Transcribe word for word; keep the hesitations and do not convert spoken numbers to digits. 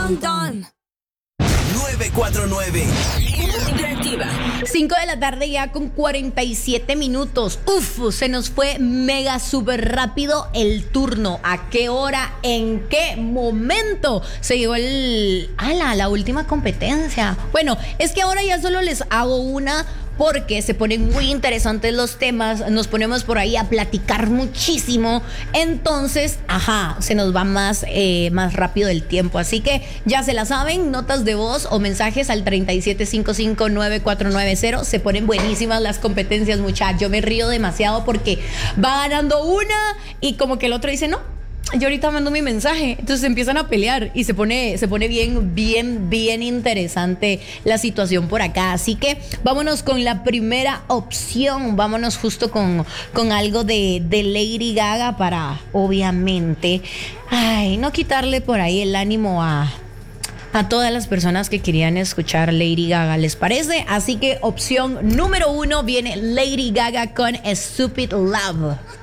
montón. nueve cuatro nueve. Interactiva. cinco de la tarde ya con cuarenta y siete minutos. Uf, se nos fue mega súper rápido el turno. ¿A qué hora? ¿En qué momento? Se llegó el... ¡Hala! La última competencia. Bueno, es que ahora ya solo les hago una porque se ponen muy interesantes los temas, nos ponemos por ahí a platicar muchísimo, entonces, ajá, se nos va más, eh, más rápido el tiempo, así que ya se la saben, notas de voz o mensajes al treinta y siete cincuenta y cinco nueve cuatro nueve cero, se ponen buenísimas las competencias, muchachos, yo me río demasiado porque va ganando una y como que el otro dice, no, yo ahorita mando mi mensaje, entonces empiezan a pelear y se pone, se pone bien, bien, bien interesante la situación por acá. Así que vámonos con la primera opción, vámonos justo con, con algo de, de Lady Gaga para, obviamente, ay, no quitarle por ahí el ánimo a... a todas las personas que querían escuchar Lady Gaga, ¿les parece? Así que opción número uno viene Lady Gaga con Stupid Love.